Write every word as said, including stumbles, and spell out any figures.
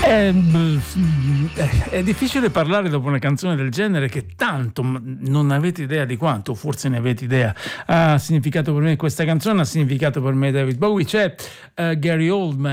È, è difficile parlare dopo una canzone del genere che tanto non avete idea di quanto, forse ne avete idea, ha significato per me questa canzone, ha significato per me David Bowie. C'è uh, Gary Oldman